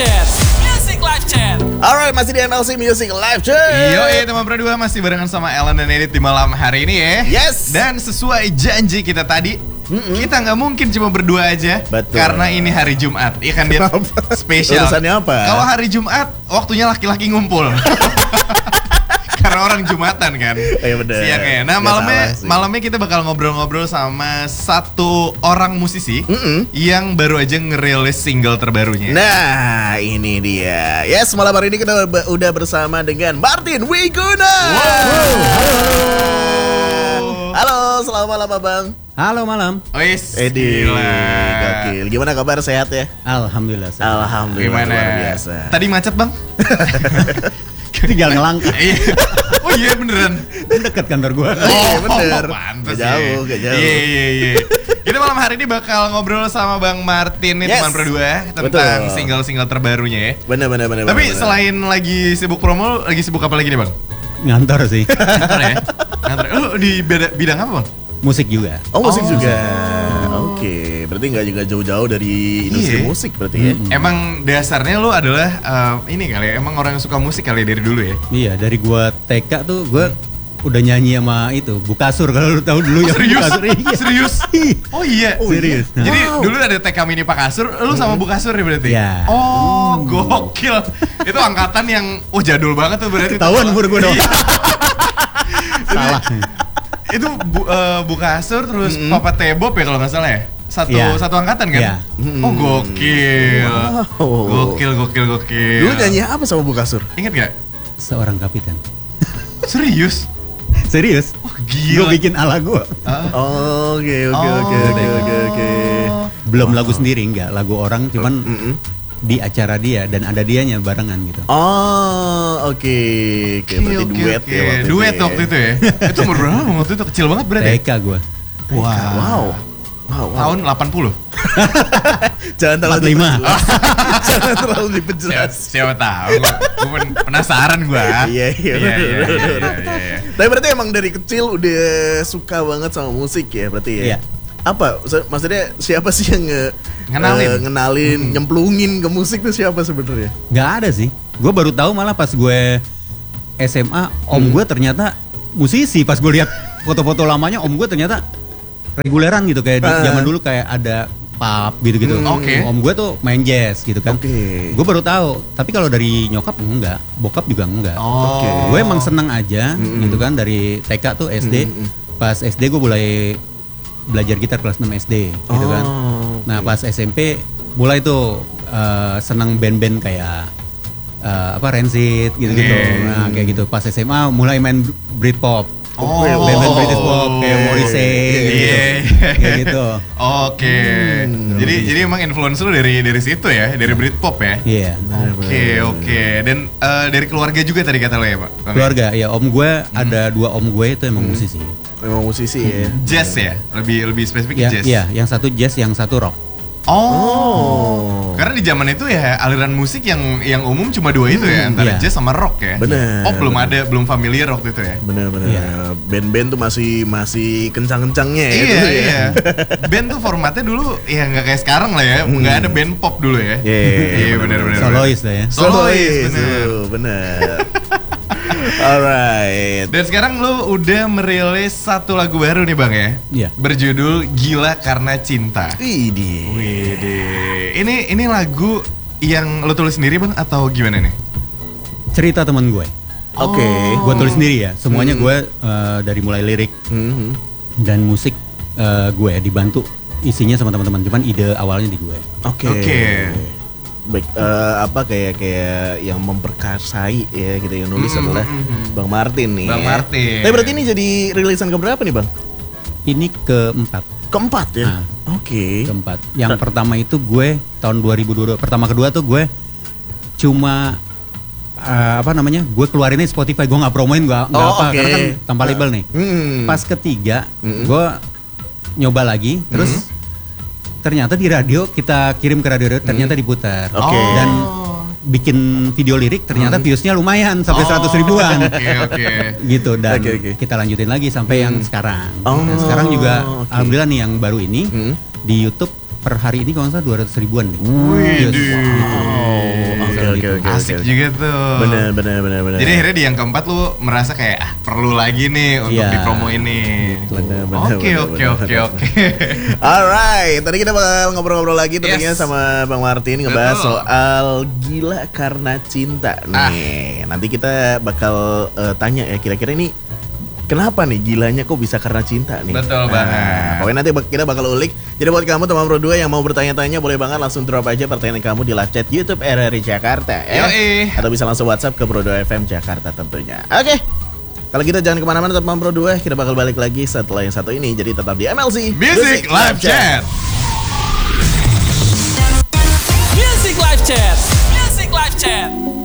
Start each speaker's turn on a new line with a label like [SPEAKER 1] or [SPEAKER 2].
[SPEAKER 1] Chat. Music Live Chat.
[SPEAKER 2] Alright, masih di MLC Music Live Chat.
[SPEAKER 3] Yo, teman berdua masih barengan sama Ellen dan Edit di malam hari ini ya.
[SPEAKER 2] Yes.
[SPEAKER 3] Dan sesuai janji kita tadi, kita nggak mungkin cuma berdua aja.
[SPEAKER 2] Betul.
[SPEAKER 3] Karena ini hari Jumat. Iya kan dia spesial.
[SPEAKER 2] Urusannya apa?
[SPEAKER 3] Kalau hari Jumat, waktunya laki-laki ngumpul. Karena orang Jumatan kan.
[SPEAKER 2] Iya bener.
[SPEAKER 3] Siangnya. Nah, malamnya kita bakal ngobrol-ngobrol sama satu orang musisi yang baru aja ngerilis single terbarunya.
[SPEAKER 2] Nah, ini dia. Yes, malam hari ini kita udah bersama dengan Martin Wiguna. Halo, selamat malam Abang.
[SPEAKER 4] Halo malam.
[SPEAKER 3] Wis,
[SPEAKER 2] Edi,
[SPEAKER 3] gila.
[SPEAKER 2] gokil. Gimana kabar, sehat ya?
[SPEAKER 4] Alhamdulillah.
[SPEAKER 2] Alhamdulillah,
[SPEAKER 3] Gimana?
[SPEAKER 2] luar biasa.
[SPEAKER 3] Tadi macet bang?
[SPEAKER 4] Tinggal ngelangkah.
[SPEAKER 3] Iya. Oh iya beneran.
[SPEAKER 4] Dekat kantor gua.
[SPEAKER 2] Iya bener.
[SPEAKER 3] Pantes
[SPEAKER 2] Gak jauh, gak jauh.
[SPEAKER 3] Iya. Kita malam hari ini bakal ngobrol sama Bang Martin nih,
[SPEAKER 2] Yes.
[SPEAKER 3] teman berdua, tentang
[SPEAKER 2] Betul.
[SPEAKER 3] single-single terbarunya ya.
[SPEAKER 2] Bener.
[SPEAKER 3] Tapi selain lagi sibuk promo, lagi sibuk apa lagi nih Bang?
[SPEAKER 4] Ngantor sih.
[SPEAKER 3] Ngantor ya? Ngantor. Lu di bidang apa Bang?
[SPEAKER 4] Musik juga.
[SPEAKER 2] Oh, musik
[SPEAKER 3] Oh.
[SPEAKER 2] juga. Oke, berarti nggak juga jauh-jauh dari industri
[SPEAKER 3] Iya.
[SPEAKER 2] musik berarti ya?
[SPEAKER 3] Emang dasarnya lu adalah ini kali ya, emang orang yang suka musik kali ya dari dulu ya?
[SPEAKER 4] Iya, dari gua TK tuh gua udah nyanyi sama itu Bu Kasur, kalau lu tahu dulu ya. Bu
[SPEAKER 3] Serius?
[SPEAKER 4] Kasur. Iya.
[SPEAKER 3] Serius? Oh iya.
[SPEAKER 4] Serius.
[SPEAKER 3] Jadi
[SPEAKER 2] Wow.
[SPEAKER 3] dulu ada TK Mini Pak Kasur, lu sama Bu Kasur ya berarti?
[SPEAKER 4] Iya.
[SPEAKER 3] Oh, gokil. Itu angkatan yang jadul banget tuh berarti.
[SPEAKER 4] Ketahuan umur gua dong.
[SPEAKER 3] Iya.
[SPEAKER 4] Salah.
[SPEAKER 3] Itu Bu Kasur terus Papa Tebob ya kalau nggak salah ya?
[SPEAKER 4] Iya.
[SPEAKER 3] Satu angkatan kan?
[SPEAKER 4] Iya.
[SPEAKER 3] Oh, gokil.
[SPEAKER 2] Wow.
[SPEAKER 3] Gokil.
[SPEAKER 2] Dulu nyanyi apa sama Bu Kasur?
[SPEAKER 3] Ingat gak?
[SPEAKER 4] Seorang kapitan.
[SPEAKER 3] Serius?
[SPEAKER 4] Serius?
[SPEAKER 3] Oh,
[SPEAKER 4] Gua
[SPEAKER 3] gila.
[SPEAKER 4] bikin ala gua.
[SPEAKER 2] Oke.
[SPEAKER 4] Belum lagu sendiri, enggak, lagu orang, cuman di acara dia dan ada dianya barengan gitu.
[SPEAKER 2] Oh, oke. Berarti duet ya waktu itu.
[SPEAKER 3] Duet
[SPEAKER 2] ya.
[SPEAKER 3] waktu itu ya. Itu umur berapa waktu itu? Kecil banget berarti.
[SPEAKER 4] TK gua.
[SPEAKER 2] Wow.
[SPEAKER 3] Tahun 80.
[SPEAKER 2] Jangan terlalu
[SPEAKER 4] 45.
[SPEAKER 2] Jangan terlalu diperjelas.
[SPEAKER 3] Siapa tahu. Gue penasaran gua.
[SPEAKER 2] Iya.
[SPEAKER 3] Iya.
[SPEAKER 2] Tapi berarti emang dari kecil udah suka banget sama musik ya berarti ya?
[SPEAKER 4] Iya.
[SPEAKER 2] Apa? Maksudnya siapa sih yang
[SPEAKER 3] Ngenalin.
[SPEAKER 2] nyemplungin ke musik tuh siapa sebenarnya?
[SPEAKER 4] Nggak ada sih. Gue baru tahu malah pas gue SMA, om gue ternyata musisi. Pas gue lihat foto-foto lamanya, om gue ternyata reguleran gitu, kayak di zaman dulu kayak ada pub gitu-gitu.
[SPEAKER 3] Oke.
[SPEAKER 4] Om gue tuh main jazz gitu kan.
[SPEAKER 2] Oke.
[SPEAKER 4] Gue baru tahu. Tapi kalau dari nyokap enggak, bokap juga enggak.
[SPEAKER 3] Oh.
[SPEAKER 4] Gue emang seneng aja gitu kan, dari TK tuh SD. Pas SD gue mulai belajar gitar kelas 6 SD gitu kan. Nah pas SMP mulai tuh seneng band-band kayak Rancid gitu-gitu. Nah kayak gitu. Pas SMA mulai main Britpop.
[SPEAKER 3] Oh.
[SPEAKER 4] Band-band British Pop kayak Morrissey gitu.
[SPEAKER 3] Iya.
[SPEAKER 4] Kayak gitu.
[SPEAKER 3] Oke. Jadi emang influence lu dari situ ya, dari Britpop ya.
[SPEAKER 4] Iya.
[SPEAKER 3] Oke. Dan dari keluarga juga tadi kata lo ya, Pak?
[SPEAKER 4] Keluarga ya, om gue ada 2 om gue itu emang musisi.
[SPEAKER 2] Memang musisi ya.
[SPEAKER 3] Jazz ya? Lebih spesifik
[SPEAKER 4] Ya,
[SPEAKER 3] jazz.
[SPEAKER 4] iya, yang satu jazz, yang satu rock.
[SPEAKER 3] Oh. Karena di zaman itu ya aliran musik yang umum cuma 2 itu ya, antara
[SPEAKER 4] Iya.
[SPEAKER 3] jazz sama rock ya.
[SPEAKER 2] Bener.
[SPEAKER 3] Oh, belum familiar waktu itu ya.
[SPEAKER 2] Bener.
[SPEAKER 4] Iya.
[SPEAKER 2] Band-band tuh masih kencang-kencangnya ya.
[SPEAKER 3] Iya,
[SPEAKER 2] dulu ya.
[SPEAKER 3] iya. Band tuh formatnya dulu ya nggak kayak sekarang lah ya, nggak ada band pop dulu ya.
[SPEAKER 2] Iya,
[SPEAKER 3] benar.
[SPEAKER 4] Solois lah ya.
[SPEAKER 3] Solois, bener.
[SPEAKER 2] bener. Alright.
[SPEAKER 3] Dan sekarang lu udah merilis satu lagu baru nih Bang ya.
[SPEAKER 4] Iya.
[SPEAKER 3] Berjudul Gila Karena Cinta.
[SPEAKER 2] Widih.
[SPEAKER 3] Widih. Ini lagu yang lu tulis sendiri Bang atau gimana nih?
[SPEAKER 4] Cerita teman gue.
[SPEAKER 2] Oke.
[SPEAKER 4] Gue tulis sendiri ya. Semuanya gue dari mulai lirik
[SPEAKER 2] Mhm.
[SPEAKER 4] dan musik gue dibantu isinya sama teman-teman. Cuman ide awalnya di gue.
[SPEAKER 2] Oke. Baik, kayak yang memperkasai ya gitu yang nulis adalah Bang Martin nih.
[SPEAKER 3] Bang
[SPEAKER 2] ya.
[SPEAKER 3] Martin.
[SPEAKER 2] Tapi berarti ini jadi rilisan keberapa nih Bang?
[SPEAKER 4] Ini keempat.
[SPEAKER 2] Keempat ya.
[SPEAKER 4] Ah.
[SPEAKER 2] Oke.
[SPEAKER 4] Keempat. Yang pertama itu gue tahun 2022. Pertama kedua tuh gue cuma gue keluarinnya Spotify, gue nggak promoin, nggak apa,
[SPEAKER 2] oke.
[SPEAKER 4] karena kan tanpa label nih. Pas ketiga gue nyoba lagi, terus ternyata di radio kita kirim ke radio, ternyata diputar.
[SPEAKER 2] Oke.
[SPEAKER 4] Dan bikin video lirik ternyata viewsnya lumayan sampai 100 ribuan.
[SPEAKER 3] Oke.
[SPEAKER 4] Gitu, dan
[SPEAKER 2] Oke.
[SPEAKER 4] kita lanjutin lagi sampai yang sekarang.
[SPEAKER 2] Oh,
[SPEAKER 4] Dan sekarang juga
[SPEAKER 2] oke.
[SPEAKER 4] alhamdulillah nih yang baru ini di YouTube per hari ini kalau nggak salah 200 ribuan nih.
[SPEAKER 3] Widih.
[SPEAKER 4] Views.
[SPEAKER 2] Wow.
[SPEAKER 4] gitu.
[SPEAKER 3] Asik juga tuh.
[SPEAKER 2] Bener.
[SPEAKER 3] Jadi akhirnya di yang keempat lu merasa kayak perlu lagi nih untuk
[SPEAKER 4] Iya.
[SPEAKER 3] dipromo ini.
[SPEAKER 2] Bener.
[SPEAKER 3] Oke.
[SPEAKER 2] Alright, tadi kita bakal ngobrol-ngobrol lagi tentunya
[SPEAKER 3] Yes.
[SPEAKER 2] sama Bang Martin ngebahas
[SPEAKER 3] Betul.
[SPEAKER 2] soal gila karena cinta nih. Nanti kita bakal tanya ya kira-kira ini kenapa nih gilanya kok bisa karena cinta nih.
[SPEAKER 3] Betul banget.
[SPEAKER 2] Pokoknya nanti kita bakal ulik. Jadi buat kamu teman Pro 2 yang mau bertanya-tanya boleh banget langsung drop aja pertanyaan kamu di live chat YouTube RRI Jakarta ya.
[SPEAKER 3] Yoi.
[SPEAKER 2] Atau bisa langsung WhatsApp ke Pro 2 FM Jakarta tentunya. Oke. Kalau gitu jangan kemana-mana teman Pro 2, kita bakal balik lagi setelah yang satu ini. Jadi tetap di MLC
[SPEAKER 3] Music Live Chat.
[SPEAKER 1] Music Live Chat. Music Live Chat.